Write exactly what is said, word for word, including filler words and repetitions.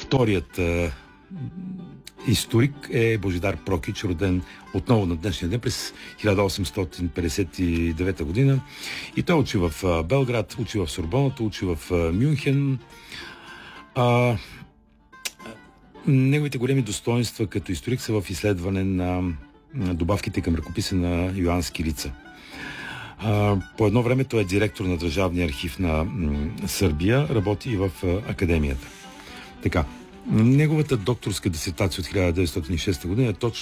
Вторият а, историк е Божидар Прокич, роден отново на днешния ден през хиляда осемстотин петдесет и девета година. И той учи в а, Белград, учи в Сорбоната, учи в а, Мюнхен. А, неговите големи достоинства като историк са в изследване на, на добавките към ръкописа на Йоан Скилица. А, по едно време той е директор на Държавния архив на м, Сърбия, работи и в а, академията. Така, неговата докторска дисертация от хиляда деветстотин и шеста година е точно